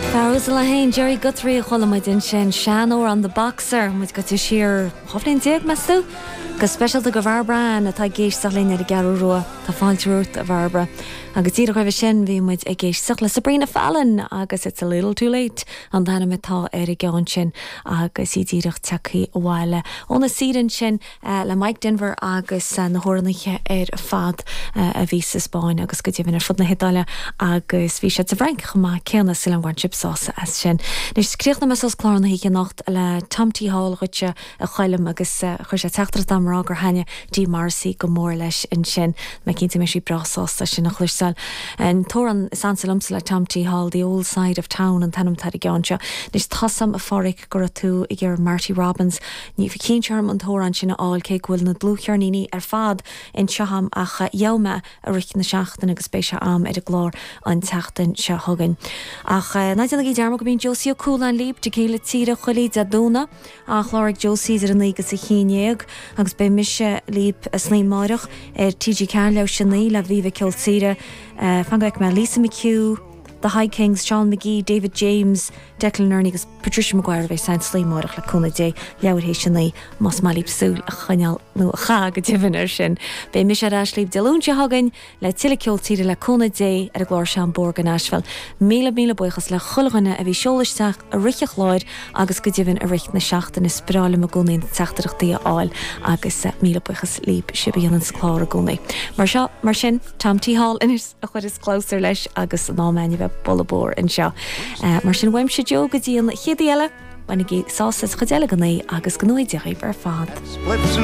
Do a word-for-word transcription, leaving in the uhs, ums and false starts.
Farúsla hain Jerry Guthrie cholamid in sin Shanor on the Boxer muid go tú siar hoflin diag meú go special de go bharbra atá géis salíine a garú ruá tá fáiltrút a bharbra agus tíad raibh sin bhí muid ag géis sula Sabrina Fallon agus it's a little too late an dana mitá ar i gceann sin agus í díireach taí bhile óna sian sin le Mike Denver agus na hórannaiche ar fad a bhí sa Spáin agus go dtíobhann ar fud na hedáile agus bhí sé a bhrein chumá ceanna sil an bhain chipsása as sin. Nís críochna me sos chlána hí nacht le Tomty Hall ruite a chuilem agus chuir sé teachtar damrá gur haine dí marsaí go mór leis in sin me cinnta me sí brasásta sin nach chluirstal. An tór an sansalumsa le Tomty Hall, the old side of town an tanam tar i gceanse. Nís tasam a fóric gur tú i gur Marty Robbins ní fi cínsearm an tór an sinna áil cé bhfuil na blúchearníní ar fad in seaham ach jeome a ric na seachtain agus spéise am ar a glár an teachtain se thugan. Ach naid í dearmach go bín Josie O'Coolan líb de céile tíre chuilí a dúna a chláric Josie ar an lígus a chéineag agus be mise líb a snéimáireach ar T G Carlew sinnaí le bhíh ciltíre fangaich me Lisa McHugh, the High Kings, Sean McGee, David James, Declan Ernie agus Patricia Maguire bheith sein sléimáireach le cúna dé leabhar sinnaí más má líb súil a chuineal nó a cha go tíhann ar sin. Bé mis a ráis líb deúnte hagan le tiile ceoltíre le cúna dé ar a glár sean borg an Ashfell. Míle míle buchas le chulaganna a bhí seolaisteach a richeach láir agus go dtíhann a richt na seachtain is sprála a gúnaí teachtarachtaí áil agus míle buchas líb sibí an sclár a gúnaí. Mar seo mar sin Tomty Hall inis a chuir is clósar leis agus námainine bheith bollabór in seo. Mar sin weim se jo go dtíon chiad eile bhainnig sása chudeile gannaí agus gnóideach ar fad.